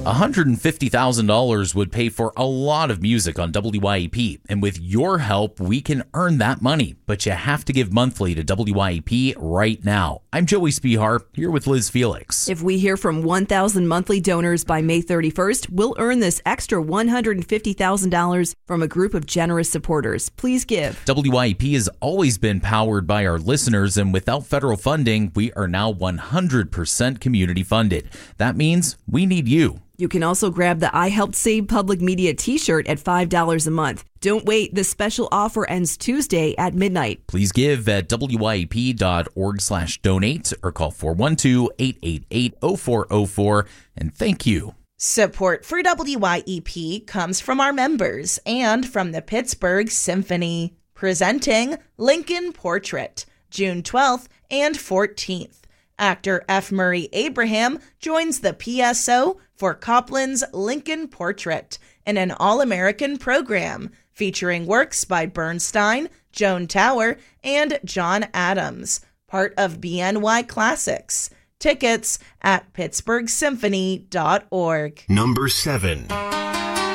$150,000 would pay for a lot of music on WYEP, and with your help, we can earn that money. But you have to give monthly to WYEP right now. I'm Joey Spihar, here with Liz Felix. If we hear from 1,000 monthly donors by May 31st, we'll earn this extra $150,000 from a group of generous supporters. Please give. WYEP has always been powered by our listeners, and without federal funding, we are now 100% community funded. That means we need you. You can also grab the I Helped Save Public Media t-shirt at $5 a month. Don't wait. This special offer ends Tuesday at midnight. Please give at wyep.org/donate or call 412-888-0404. And thank you. Support for WYEP comes from our members and from the Pittsburgh Symphony, presenting Lincoln Portrait, June 12th and 14th. Actor F. Murray Abraham joins the PSO for Copland's Lincoln Portrait in an all-American program featuring works by Bernstein, Joan Tower, and John Adams, part of BNY Classics. Tickets at pittsburghsymphony.org. Number 7.